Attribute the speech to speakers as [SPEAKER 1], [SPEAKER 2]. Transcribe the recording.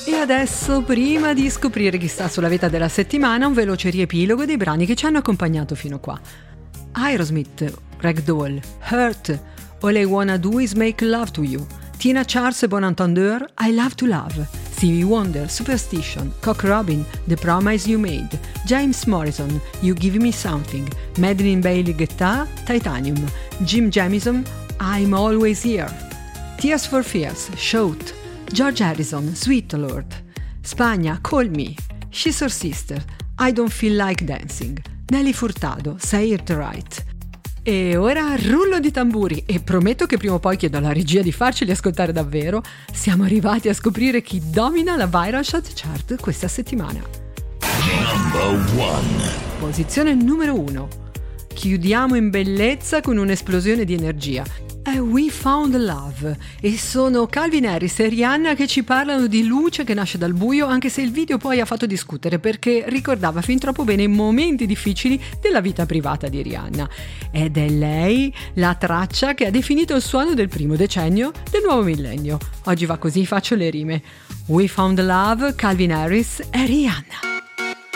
[SPEAKER 1] E adesso, prima di scoprire chi sta sulla vetta della settimana, un veloce riepilogo dei brani che ci hanno accompagnato fino qua. Aerosmith, Ragdoll, Hurt, All I Wanna Do Is Make Love to You, Tina Charles e Bon Entendeur, I Love to Love, Stevie Wonder, Superstition, Cock Robin, The Promise You Made, James Morrison, You Give Me Something, Madeline Bailey Guitar, Titanium, Jim Jamison, I'm Always Here, Tears for Fears, Shout, George Harrison, Sweet Lord, Spagna, Call Me, She's Your Sister, I Don't Feel Like Dancing, Nelly Furtado, Say It Right. E ora rullo di tamburi, e prometto che prima o poi chiedo alla regia di farceli ascoltare davvero. Siamo arrivati a scoprire chi domina la Viral Chart Chart questa settimana.
[SPEAKER 2] Number 1.
[SPEAKER 1] Posizione numero 1. Chiudiamo in bellezza con un'esplosione di energia. È We Found Love e sono Calvin Harris e Rihanna che ci parlano di luce che nasce dal buio, anche se il video poi ha fatto discutere perché ricordava fin troppo bene i momenti difficili della vita privata di Rihanna. Ed è lei la traccia che ha definito il suono del primo decennio del nuovo millennio. Oggi va così, faccio le rime. We Found Love, Calvin Harris e Rihanna.